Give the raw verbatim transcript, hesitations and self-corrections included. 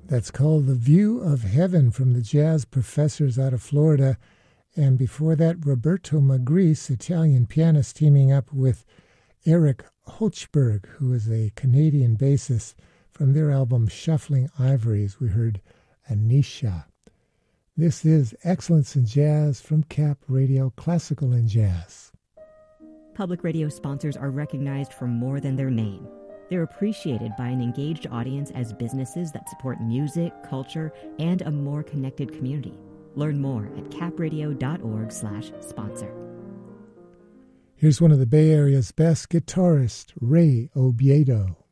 That's called The View of Heaven from the Jazz Professors out of Florida. And before that, Roberto Magris, Italian pianist, teaming up with Eric Hochberg, who is a Canadian bassist. From their album Shuffling Ivories, we heard Anisha. This is Excellence in Jazz from Cap Radio, Classical and Jazz. Public radio sponsors are recognized for more than their name. They're appreciated by an engaged audience as businesses that support music, culture, and a more connected community. Learn more at capradio.org slash sponsor. Here's one of the Bay Area's best guitarists, Ray Obiedo.